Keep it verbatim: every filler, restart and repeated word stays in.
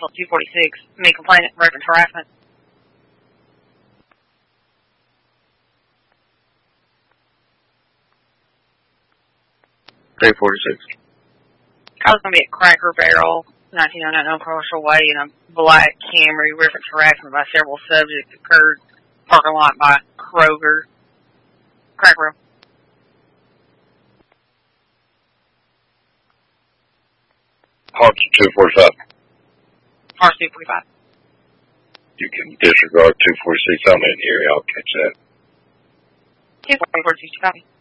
Hartsville two forty-six. Me complainant, reference harassment. three forty-six. I was going to be at Cracker Barrel, nineteen oh nine on Commercial Way, in a black Camry. Reference harassment by several subjects occurred parking lot by Kroger. Cracker Barrel. Hearts two forty-five. Hearts two forty-five. You can disregard two forty-six. I'm in here. I'll catch that. two forty-four, two forty-five.